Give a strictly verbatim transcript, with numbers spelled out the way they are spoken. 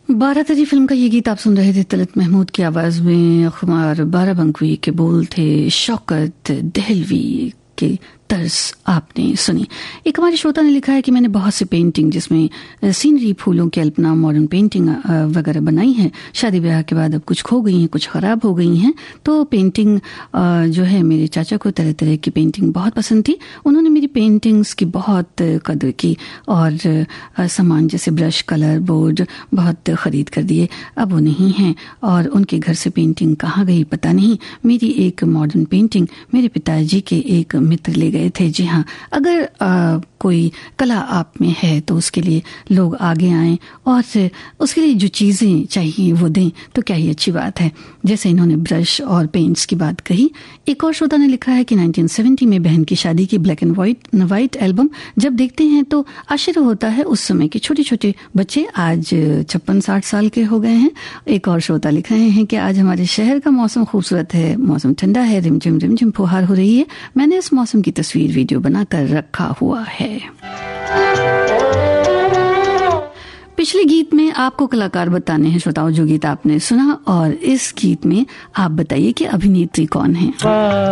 बारातरी film का ये गीत आप सुन रहे थे तलत महमूद की आवाज में। खुमार बाराबंकवी के बोल थे, शौकत दहलवी के तर्ज आपने सुनी। एक हमारे श्रोता ने लिखा है कि मैंने बहुत सी पेंटिंग जिसमें सीनरी, फूलों की अल्पना, मॉडर्न पेंटिंग वगैरह बनाई है। शादी ब्याह के बाद अब कुछ खो गई हैं, कुछ खराब हो गई हैं। तो पेंटिंग जो है, मेरे चाचा को तरह तरह की पेंटिंग बहुत पसंद थी। उन्होंने मेरी पेंटिंग्स की बहुत कदर की और सामान जैसे ब्रश, कलर, बोर्ड बहुत खरीद कर दिए। अब वो नहीं हैं और उनके घर से पेंटिंग कहाँ गई पता नहीं। मेरी एक मॉडर्न पेंटिंग मेरे पिताजी के एक मित्र ले गए थे। जी हाँ, अगर आ, कोई कला आप में है तो उसके लिए लोग आगे आएं और उसके लिए जो चीजें चाहिए वो दें, तो क्या ही अच्छी बात है। जैसे इन्होंने ब्रश और पेंट्स की बात कही। एक और श्रोता ने लिखा है कि नाइनटीन सेवेंटी में बहन की शादी की black and white white album जब देखते हैं तो आश्चर्य होता है। उस समय के छोटे छोटे बच्चे आज छप्पन साठ साल के हो गए हैं। एक और श्रोता लिख रहे हैं कि आज हमारे शहर का मौसम खूबसूरत है, मौसम ठंडा है, रिमझिम रिमझिम फुहार हो रही है। मैंने इस मौसम की तस्वीर वीडियो बनाकर रखा हुआ है। पिछले गीत में आपको कलाकार बताने हैं श्रोताओं जो गीत आपने सुना, और इस गीत में आप बताइए कि अभिनेत्री कौन है।